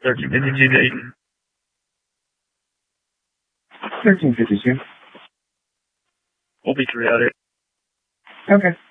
1352 Dayton. 1352. We'll be 3 out here. Okay.